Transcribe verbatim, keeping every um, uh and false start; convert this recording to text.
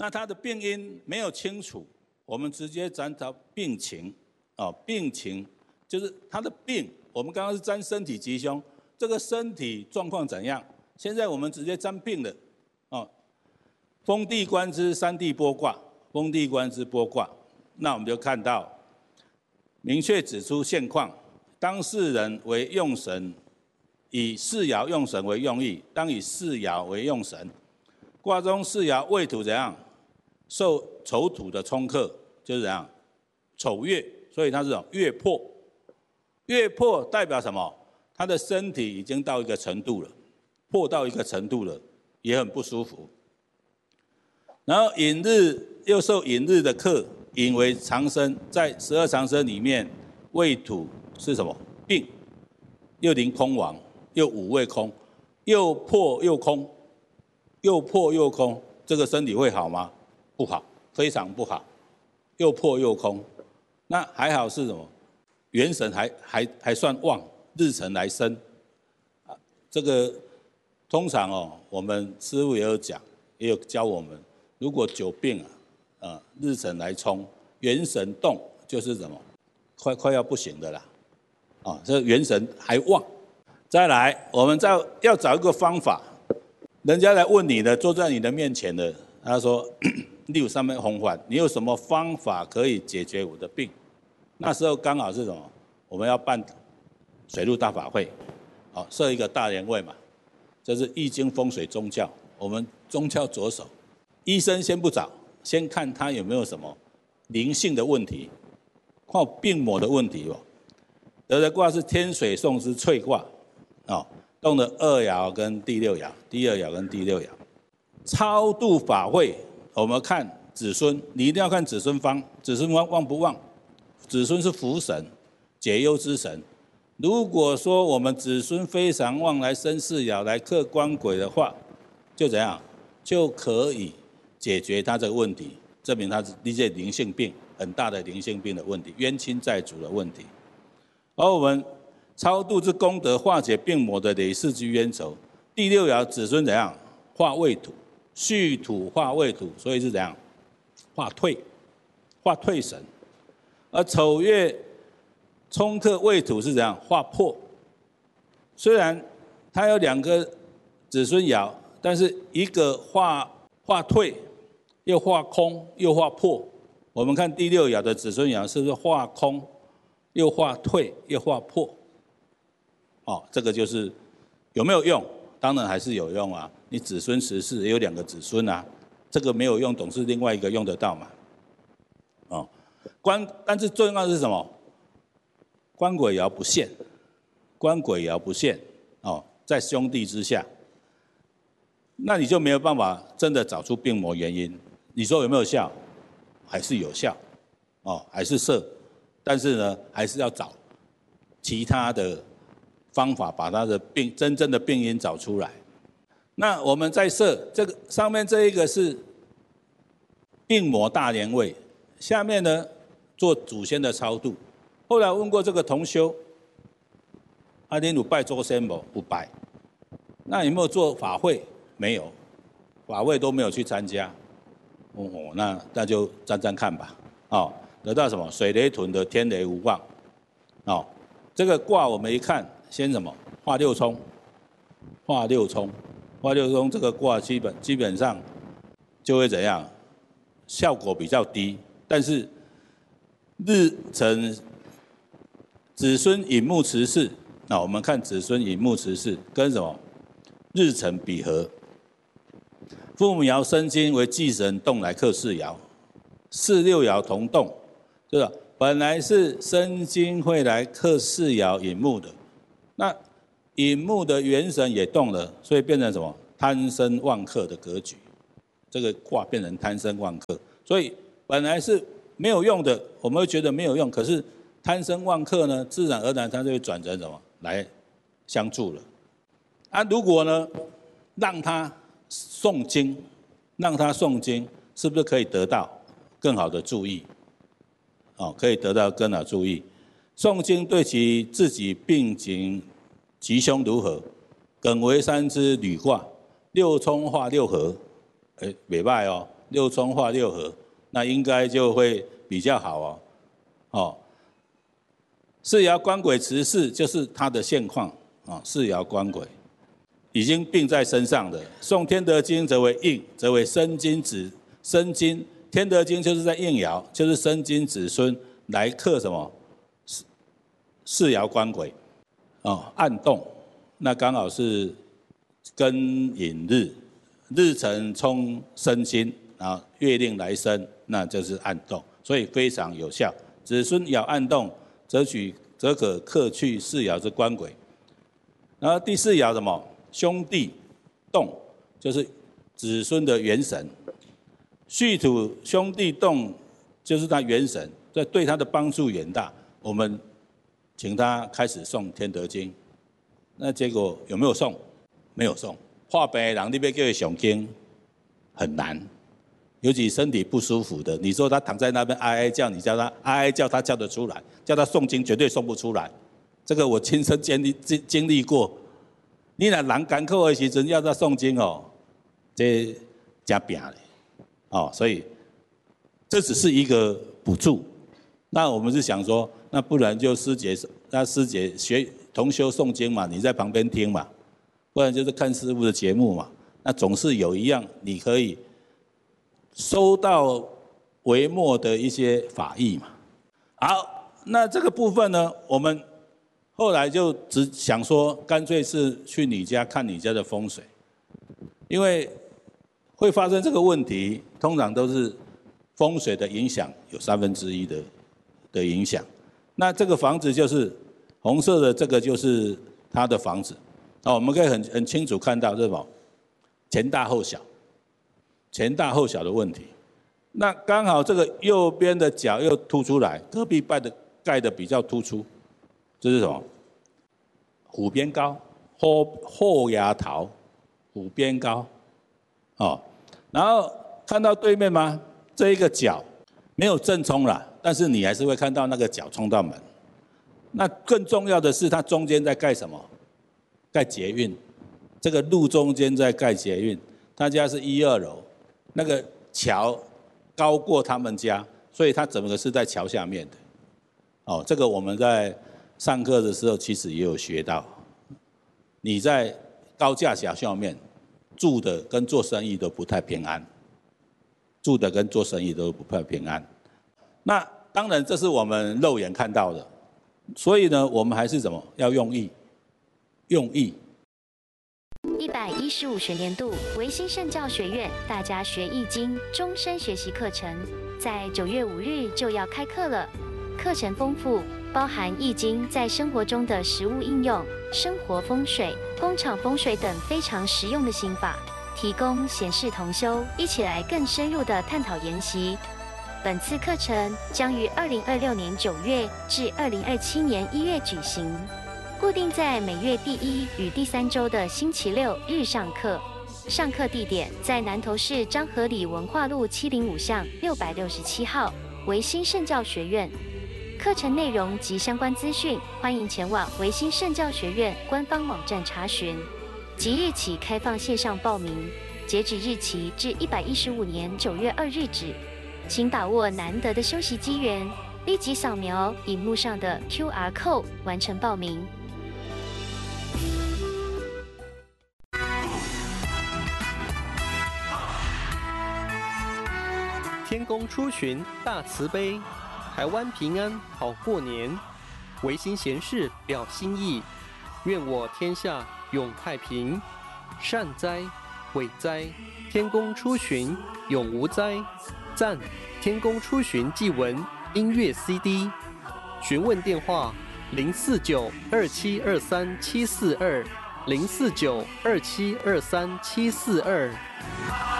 那它的病因没有清楚，我们直接沾到病情，哦，病情就是它的病。我们刚刚是沾身体吉凶，这个身体状况怎样？现在我们直接沾病了，哦，封地观之三地剥卦，封地观之剥卦，那我们就看到明确指出现况，当事人为用神，以四爻用神为用意，当以四爻为用神。卦中四爻未土怎样？受丑土的冲克，就是怎样？丑月，所以它是什么？月破。月破代表什么？他的身体已经到一个程度了，破到一个程度了，也很不舒服。然后寅日又受寅日的克，寅为长生，在十二长生里面，未土是什么？病，又临空亡，又五位空，又破又空，又破又空，这个身体会好吗？不好，非常不好，又破又空。那还好是什么？元神还还还算旺，日辰来生。这个通常哦，我们师父也有讲，也有教我们，如果久病啊，呃，日辰来冲，元神动，就是什么，快快要不行的啦，啊，这元神还旺。再来，我们再要找一个方法，人家来问你的，坐在你的面前的，他说，你有上面红环，你有什么方法可以解决我的病？那时候刚好是什么？我们要办水陆大法会，好，设一个大联会嘛，这是易经风水宗教，我们宗教着手，医生先不找，先看他有没有什么灵性的问题，看病魔的问题哦。得的卦是天水讼之萃卦，哦，动了二爻跟第六爻，第二爻跟第六爻。超度法会，我们看子孙，你一定要看子孙方，子孙方旺不旺？子孙是福神，解忧之神。如果说我们子孙非常旺，来生四爻，来克官鬼的话，就怎样？就可以解决他这个问题，证明他是一些灵性病，很大的灵性病的问题，冤亲债主的问题。而我们超度之功德，化解病魔的累世之冤仇。第六爻子孙怎样？化未土，戌土化未土，所以是怎样？化退，化退神。而丑月冲克未土是怎样？化破。虽然它有两个子孙爻，但是一个化化退，又化空，又化破。我们看第六爻的子孙爻是不是化空，又化退，又化破？哦，这个就是有没有用？当然还是有用啊！你子孙十世也有两个子孙啊，这个没有用，总是另外一个用得到嘛。哦。官，但是最重要的是什么？官鬼爻不现，官鬼爻不现，哦，在兄弟之下，那你就没有办法真的找出病魔原因。你说有没有效？还是有效，哦，还是射，但是呢，还是要找其他的方法，把他的病真正的病因找出来。那我们再射这个上面这一个是病魔大联位。下面呢，做祖先的超度。后来问过这个同修，阿天有拜周先不？不拜。那有没有做法会？没有，法会都没有去参加。哦，那那就沾沾看吧。哦，得到什么？水雷屯的天雷无妄。哦，这个卦我们一看，先什么？化六冲，化六冲，化六冲。这个卦基本基本上就会怎样？效果比较低。但是日辰子孙寅木持世，那我们看子孙寅木持世跟什么日辰比合，父母爻生金为忌神动来克四爻，四六爻同动，对吧？本来是生金会来克四爻寅木的，那寅木的元神也动了，所以变成什么贪生旺克的格局，这个卦变成贪生旺克，所以。本来是没有用的，我们会觉得没有用，可是贪生旺克呢，自然而然它就会转成什么来相助了。啊，如果呢让他诵经，让他诵经，是不是可以得到更好的注意？哦，可以得到更好的注意。诵经对其自己病情吉凶如何？艮为山之履卦，六冲化六合，哎，袂歹哦。 六冲化六合，那应该就会比较好哦。哦，世爻官鬼持世就是它的现况啊、哦，世爻官鬼已经并在身上的。送天德经则为应，则为生金子生金。天德经就是在应爻，就是生金子孙来克什么？世爻官鬼哦，暗动，那刚好是庚寅日，日辰冲生金，然后月令来生，那就是暗动，所以非常有效。子孙爻暗动，则取则可克去世爻之官鬼。然后第四爻什么？兄弟动，就是子孙的元神。戌土兄弟动，就是他元神，这对他的帮助远大。我们请他开始诵天德经，那结果有没有诵？没有诵。化病的人你要叫他诵经很难，尤其身体不舒服的，你说他躺在那边哀哀叫，你叫他哀哀叫，他叫得出来；叫他诵经绝对诵不出来。这个我亲身经历经经历过。你若人艰苦的时阵要他诵经哦，这真拼嘞。哦，所以这只是一个补助。那我们是想说，那不然就师姐，那师姐学同修诵经嘛，你在旁边听嘛，不然就是看师父的节目嘛。那总是有一样你可以收到微末的一些法益嘛。好，那这个部分呢，我们后来就只想说，干脆是去你家看你家的风水，因为会发生这个问题，通常都是风水的影响有三分之一的的影响。那这个房子就是红色的，这个就是他的房子。啊，我们可以很很清楚看到这种前大后小，前大后小的问题。那刚好这个右边的角又凸出来，隔壁盖的盖的比较突出，这是什么？虎边高，后后牙桃，虎边高，哦。然后看到对面吗？这一个角没有正冲啦，但是你还是会看到那个角冲到门。那更重要的是，它中间在盖什么？盖捷运。这个路中间在盖捷运，他家是一二楼，那个桥高过他们家，所以它整个是在桥下面的。哦，这个我们在上课的时候其实也有学到。你在高架桥下面住的跟做生意都不太平安，住的跟做生意都不太平安。那当然这是我们肉眼看到的，所以呢，我们还是怎么要用意，用意。 一百一十五学年度维新圣教学院大家学易经终身学习课程，在九月五日就要开课了。课程丰富，包含易经在生活中的实务应用、生活风水、工厂风水等非常实用的心法，提供显示同修一起来更深入的探讨研习。本次课程将于二零二六年九月至二零二七年一月举行，固定在每月第一与第三周的星期六日上课。上课地点在南投市彰和里文化路七零五巷六百六十七号维新圣教学院。课程内容及相关资讯，欢迎前往维新圣教学院官方网站查询。即日起开放线上报名，截止日期至一百一十五年九月二日止。请把握难得的休息机缘，立即扫描荧幕上的 Q R code 完成报名。 天公出巡大慈悲，台湾平安好过年。维新贤士表心意，愿我天下永太平。善哉，伟哉，天公出巡永无灾。赞，天公出巡祭文音乐 C D。询问电话：零四九二七二三七四二，零四九二七二三七四二。